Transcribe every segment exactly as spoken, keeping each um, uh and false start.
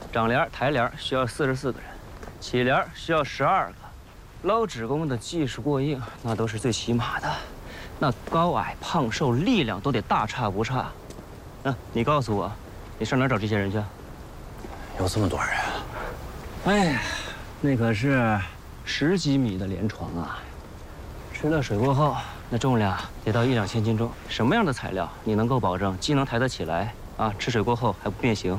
长帘、抬帘需要四十四个人，起帘需要十二个，捞纸工的技术过硬，那都是最起码的。那高矮胖瘦力量都得大差不差。那你告诉我，你上哪儿找这些人去？ 有这么多人啊？ 哎呀，那可是十几米的连床啊！吃了水过后，那重量得到一两千斤重。什么样的材料你能够保证既能抬得起来啊，吃水过后还不变形？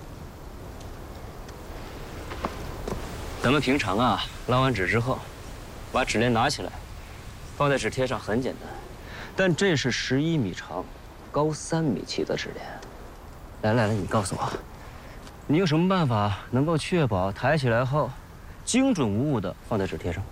咱们平常啊，捞完纸之后，把纸帘拿起来，放在纸贴上很简单，但这是十一米长、高三米起的纸帘。来来来，你告诉我，你有什么办法能够确保抬起来后精准无误地放在纸贴上？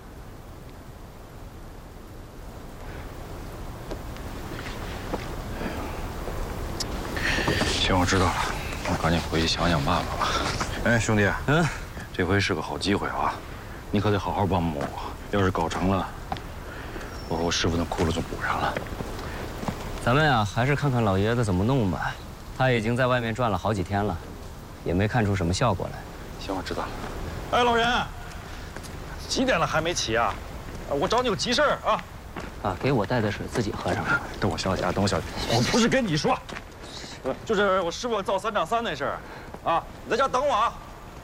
行，我知道了，我赶紧回去想想办法吧。哎，兄弟，嗯，这回是个好机会啊，你可得好好帮帮我。要是搞成了，我和我师傅那窟窿就补上了。 咱们呀，还是看看老爷子怎么弄吧。他已经在外面转了好几天了，也没看出什么效果来。 行，我知道了。 哎，老人，几点了还没起啊？我找你有急事儿啊！ 啊，给我带的水自己喝上。 等我消下，等我消下。我不是跟你说，就是我师傅造三丈三那事儿，啊，你在家等我啊。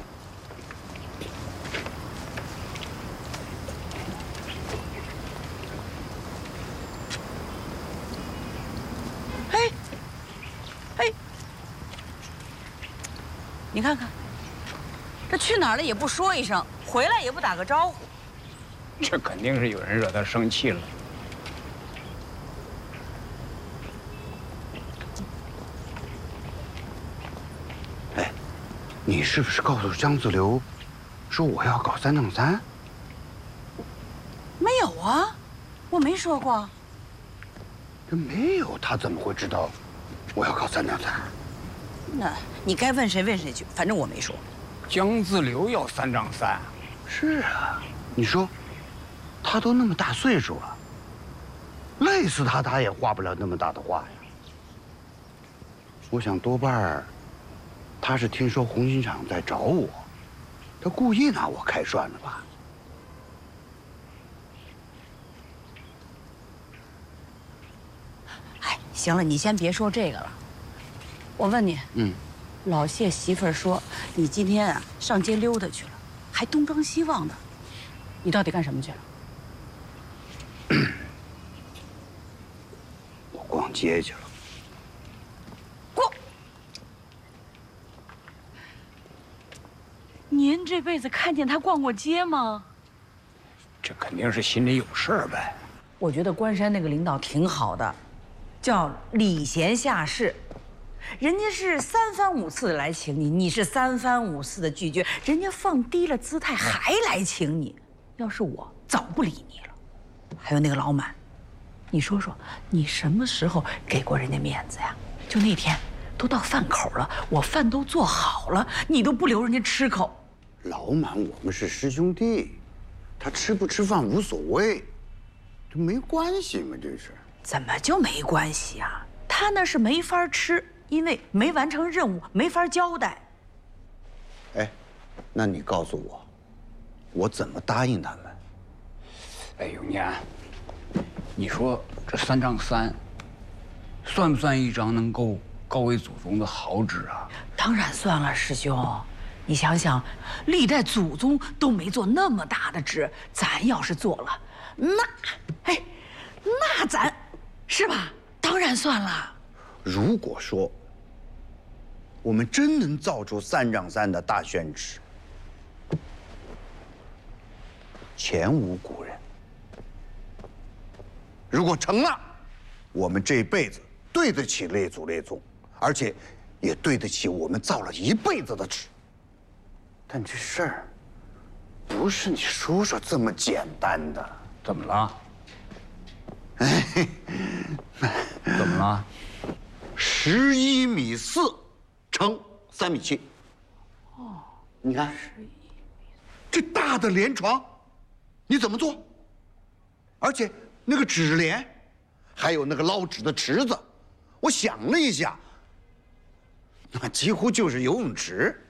嘿，嘿，你看看，这去哪儿了也不说一声，回来也不打个招呼。 这肯定是有人惹他生气了。 哎，你是不是告诉江子流，说我要搞三丈三？ 没有啊，我没说过。 这没有，他怎么会知道我要搞三丈三？ 那你该问谁问谁去，反正我没说。 江自流要三丈三。 是啊，你说，他都那么大岁数了，累死他，他也画不了那么大的画呀。我想多半儿，他是听说红星厂在找我，他故意拿我开涮的吧？ 哎，行了，你先别说这个了。我问你， 嗯， 老谢媳妇儿说你今天啊上街溜达去了，还东张西望的，你到底干什么去了？ 我逛街去了。 逛？您这辈子看见他逛过街吗？ 这肯定是心里有事儿呗。 我觉得关山那个领导挺好的，叫礼贤下士。人家是三番五次来请你，你是三番五次的拒绝，人家放低了姿态还来请你。要是我，早不理你了。还有那个老满，你说说，你什么时候给过人家面子呀？就那天，都到饭口了，我饭都做好了，你都不留人家吃口。 老满，我们是师兄弟，他吃不吃饭无所谓，这没关系嘛，这是。 怎么就没关系啊？他那是没法吃。因为没完成任务，没法交代。 哎，那你告诉我，我怎么答应他们？ 哎，永年，你说这三丈三，算不算一张能够告慰祖宗的好纸啊？ 当然算了，师兄。你想想，历代祖宗都没做那么大的纸，咱要是做了，那，哎，那咱，是吧？当然算了。 如果说我们真能造出三丈三的大宣纸，前无古人。如果成了，我们这辈子对得起列祖列宗，而且也对得起我们造了一辈子的纸。但这事儿不是你说说这么简单的。 怎么了？哎，怎么了？ 十一米四乘三米七。哦，你看，这大的连床，你怎么做？而且那个纸帘，还有那个捞纸的池子，我想了一下，那几乎就是游泳池。